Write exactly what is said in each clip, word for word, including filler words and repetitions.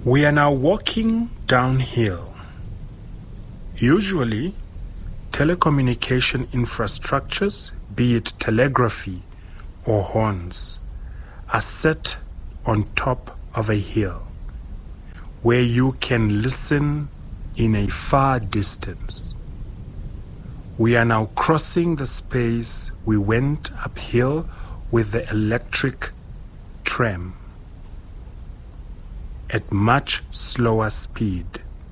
We are now walking downhill. Usually, telecommunication infrastructures, be it telegraphy or horns, are set on top of a hill where you can listen in a far distance. We are now crossing the space we went uphill with the electric tram at much slower speed.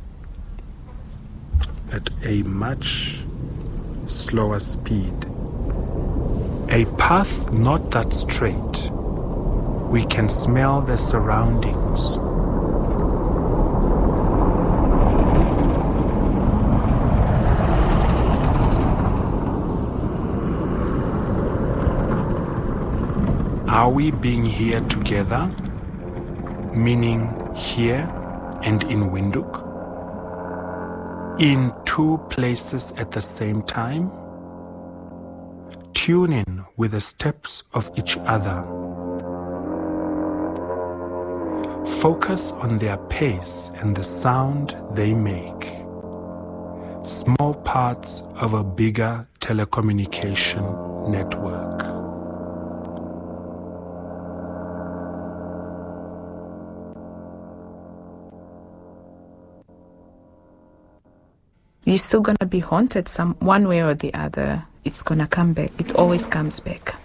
At a much slower speed. A path not that straight. We can smell the surroundings. Are we being here together? Meaning here and in Windhoek? In two places at the same time? Tune in with the steps of each other. Focus on their pace and the sound they make. Small parts of a bigger telecommunication network. You're still going to be haunted some one way or the other. It's going to come back. It always comes back.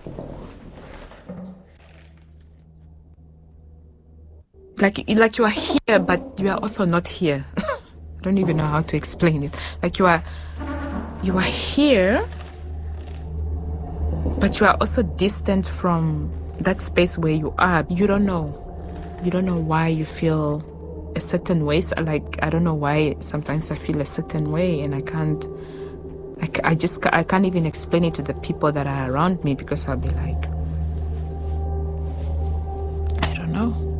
Like, like you are here, but you are also not here. I don't even know how to explain it. Like you are, you are here, but you are also distant from that space where you are. You don't know. You don't know why you feel a certain way. So like, I don't know why sometimes I feel a certain way, and I can't, I, I just, I can't even explain it to the people that are around me, because I'll be like, I don't know.